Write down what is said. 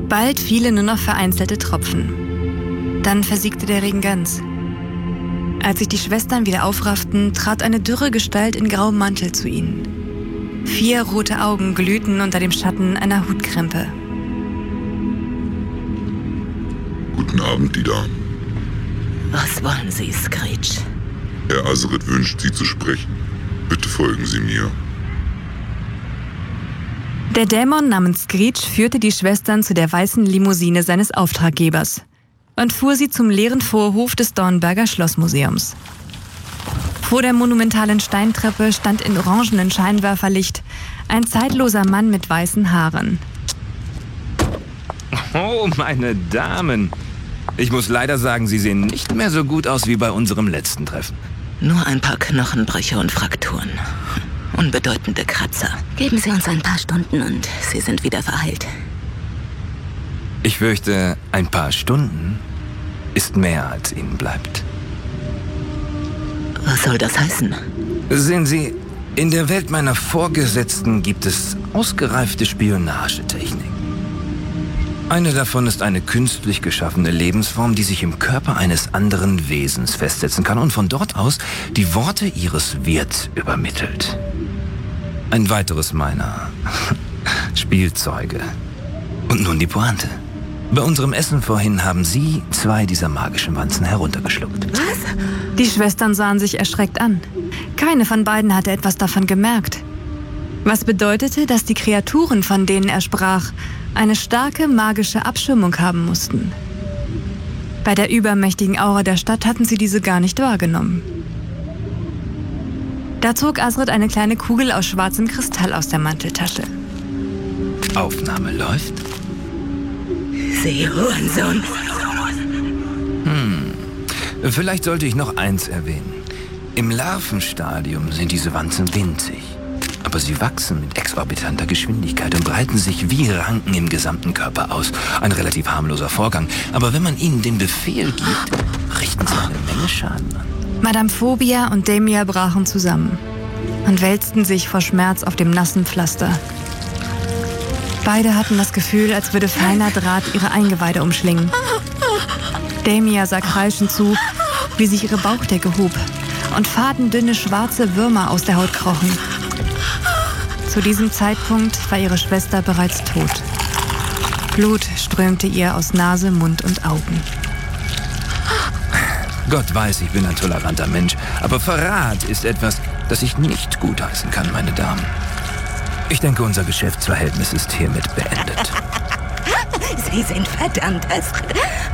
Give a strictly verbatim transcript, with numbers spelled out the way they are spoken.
Bald fielen nur noch vereinzelte Tropfen. Dann versiegte der Regen ganz. Als sich die Schwestern wieder aufrafften, trat eine dürre Gestalt in grauem Mantel zu ihnen. Vier rote Augen glühten unter dem Schatten einer Hutkrempe. Guten Abend, die Damen. Was wollen Sie, Screech? Herr Azred wünscht, Sie zu sprechen. Bitte folgen Sie mir. Der Dämon namens Screech führte die Schwestern zu der weißen Limousine seines Auftraggebers und fuhr sie zum leeren Vorhof des Dornberger Schlossmuseums. Vor der monumentalen Steintreppe stand in orangenen Scheinwerferlicht ein zeitloser Mann mit weißen Haaren. Oh, meine Damen. Ich muss leider sagen, Sie sehen nicht mehr so gut aus wie bei unserem letzten Treffen. Nur ein paar Knochenbrüche und Frakturen. Unbedeutende Kratzer. Geben Sie uns ein paar Stunden und Sie sind wieder verheilt. Ich fürchte, ein paar Stunden ist mehr, als Ihnen bleibt. Was soll das heißen? Sehen Sie, in der Welt meiner Vorgesetzten gibt es ausgereifte Spionagetechniken. Eine davon ist eine künstlich geschaffene Lebensform, die sich im Körper eines anderen Wesens festsetzen kann und von dort aus die Worte ihres Wirts übermittelt. Ein weiteres meiner Spielzeuge. Und nun die Pointe. Bei unserem Essen vorhin haben Sie zwei dieser magischen Wanzen heruntergeschluckt. Was? Die Schwestern sahen sich erschreckt an. Keine von beiden hatte etwas davon gemerkt. Was bedeutete, dass die Kreaturen, von denen er sprach, eine starke magische Abschirmung haben mussten. Bei der übermächtigen Aura der Stadt hatten sie diese gar nicht wahrgenommen. Da zog Azred eine kleine Kugel aus schwarzem Kristall aus der Manteltasche. Aufnahme läuft. Sie Hurensohn. Hm. Vielleicht sollte ich noch eins erwähnen. Im Larvenstadium sind diese Wanzen winzig. Aber sie wachsen mit exorbitanter Geschwindigkeit und breiten sich wie Ranken im gesamten Körper aus. Ein relativ harmloser Vorgang. Aber wenn man ihnen den Befehl gibt, richten sie eine Menge Schaden an. Madame Phobia und Damia brachen zusammen und wälzten sich vor Schmerz auf dem nassen Pflaster. Beide hatten das Gefühl, als würde feiner Draht ihre Eingeweide umschlingen. Damia sah kreischend zu, wie sich ihre Bauchdecke hob und fadendünne schwarze Würmer aus der Haut krochen. Zu diesem Zeitpunkt war ihre Schwester bereits tot. Blut strömte ihr aus Nase, Mund und Augen. Gott weiß, ich bin ein toleranter Mensch, aber Verrat ist etwas, das ich nicht gutheißen kann, meine Damen. Ich denke, unser Geschäftsverhältnis ist hiermit beendet. Sie sind verdammt, Azred.